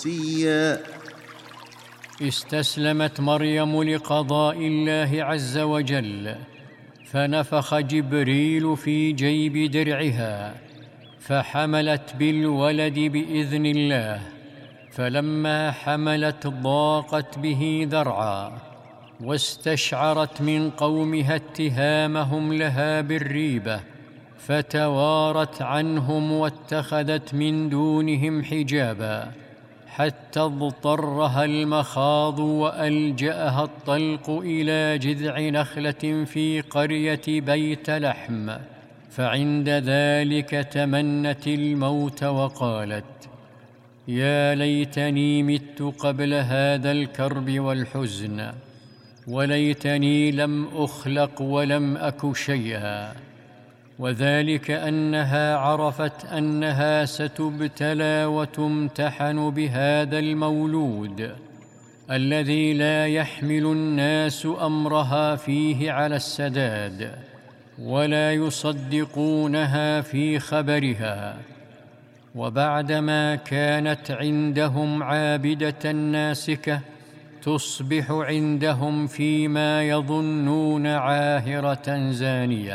سيا. استسلمت مريم لقضاء الله عز وجل، فنفخ جبريل في جيب درعها، فحملت بالولد بإذن الله. فلما حملت ضاقت به ذرعا، واستشعرت من قومها اتهامهم لها بالريبة، فتوارت عنهم واتخذت من دونهم حجابا، حتى اضطرها المخاض وألجأها الطلق إلى جذع نخلة في قرية بيت لحم. فعند ذلك تمنت الموت وقالت: يا ليتني مت قبل هذا الكرب والحزن، وليتني لم أخلق ولم أك شيئا. وذلك أنها عرفت أنها ستبتلى وتمتحن بهذا المولود الذي لا يحمل الناس أمرها فيه على السداد، ولا يصدقونها في خبرها. وبعدما كانت عندهم عابدة ناسكة، تصبح عندهم فيما يظنون عاهرة زانية.